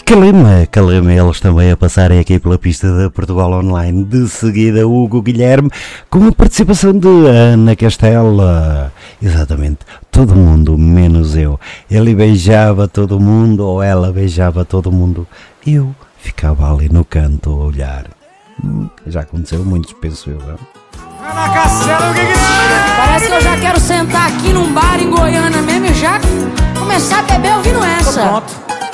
Calma, eles também a passarem aqui pela pista da Portugal Online. De seguida, Hugo Guilherme, com a participação de Ana Castela. Exatamente, todo mundo, menos eu. Ele beijava todo mundo, ou ela beijava todo mundo. Eu ficava ali no canto a olhar. Já aconteceu muito, penso eu. Ana Castela, Parece que eu já quero sentar aqui num bar em Goiânia mesmo e já começar a beber ouvindo essa. Pronto.